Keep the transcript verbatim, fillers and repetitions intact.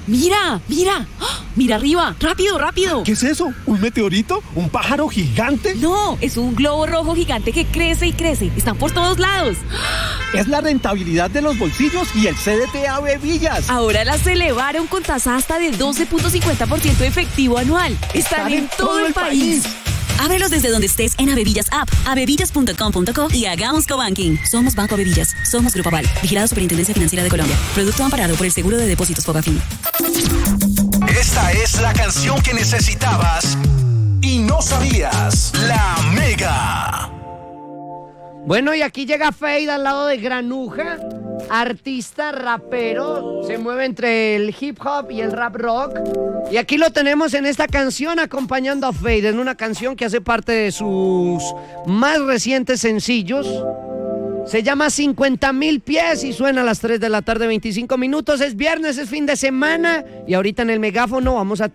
Mira, mira, ¡ah! Mira arriba, rápido, rápido. ¿Qué es eso? ¿Un meteorito? ¿Un pájaro gigante? No, es un globo rojo gigante que crece y crece. Están por todos lados. Es la rentabilidad de los bolsillos y el C D T Avevillas. Ahora las elevaron con tasa hasta de doce punto cincuenta por ciento efectivo anual. Están, Están en, en todo, todo el país. país. Ábrelos desde donde estés en Avevillas App, avevillas punto com punto co y hagamos cobanking. Somos Banco Avevillas. Somos Grupo Aval. Vigilado Superintendencia Financiera de Colombia. Producto amparado por el Seguro de Depósitos Fogafín. Esta es la canción que necesitabas y no sabías. La Mega. Bueno, y aquí llega Feid al lado de Granuja, artista, rapero, se mueve entre el hip hop y el rap rock. Y aquí lo tenemos en esta canción acompañando a Feid, en una canción que hace parte de sus más recientes sencillos. Se llama cincuenta mil pies y suena a las tres de la tarde, veinticinco minutos. Es viernes, es fin de semana y ahorita en el megáfono vamos a